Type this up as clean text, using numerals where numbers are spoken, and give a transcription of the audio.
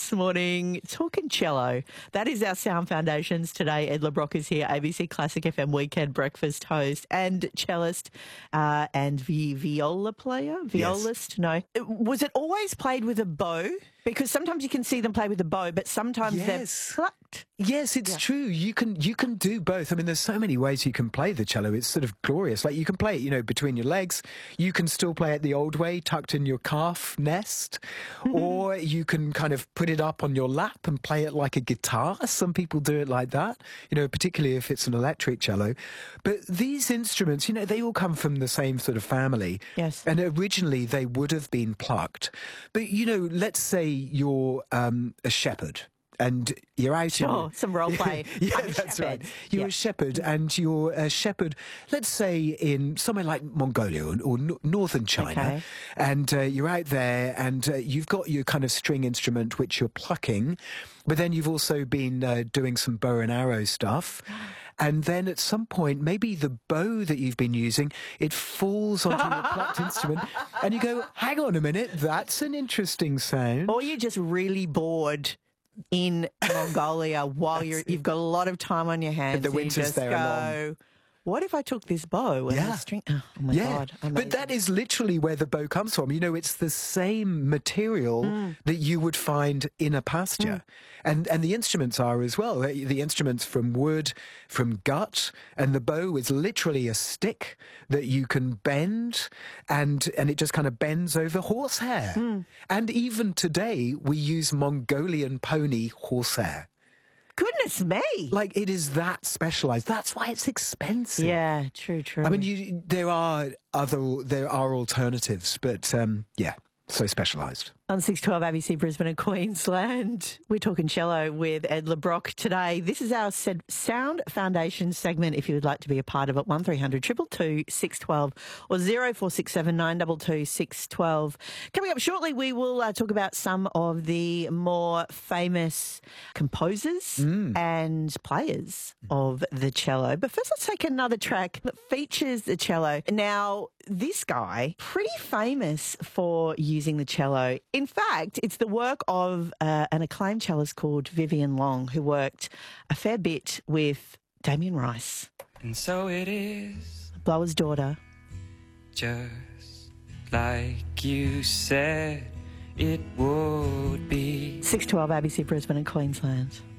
this morning, talking cello. That is our Sound Foundations today. Ed LeBrock is here, ABC Classic FM Weekend Breakfast host and cellist and viola player? Violist? Yes. No. Was it always played with a bow? Because sometimes you can see them play with a bow, but sometimes they're plucked. Yes, it's true. You can do both. I mean, there's so many ways you can play the cello. It's sort of glorious. Like you can play it, between your legs. You can still play it the old way, tucked in your calf nest, or you can kind of put it up on your lap and play it like a guitar. Some people do it like that, particularly if it's an electric cello. But these instruments, they all come from the same sort of family. Yes. And originally they would have been plucked. But, let's say you're a shepherd. And you're out some role play. Yeah, that's right. You're a shepherd, and you're a shepherd, let's say, in somewhere like Mongolia or northern China. Okay. And you're out there, and you've got your kind of string instrument, which you're plucking, but then you've also been doing some bow and arrow stuff. And then at some point, maybe the bow that you've been using, it falls onto your plucked instrument, and you go, hang on a minute, that's an interesting sound. Or you're just really bored in Mongolia while you've got a lot of time on your hands. The winter's there along. What if I took this bow and the string? Oh my God. Amazing. But that is literally where the bow comes from. It's the same material that you would find in a pasture. And the instruments are as well. The instruments from wood, from gut, and the bow is literally a stick that you can bend, and it just kind of bends over horsehair. And even today, we use Mongolian pony horsehair. Goodness me. Like, it is that specialised. That's why it's expensive. Yeah, true. I mean, there are alternatives, but so specialised. On 612 ABC Brisbane and Queensland, we're talking cello with Ed LeBrock today. This is our Sound Foundation segment. If you would like to be a part of it, 1300 222 612 or 0467 922 612. Coming up shortly, we will talk about some of the more famous composers and players of the cello. But first, let's take another track that features the cello. Now, this guy, pretty famous for using the cello. In fact, it's the work of an acclaimed cellist called Vivian Long, who worked a fair bit with Damien Rice. And so it is. Blower's Daughter. Just like you said it would be. 612 ABC Brisbane and Queensland.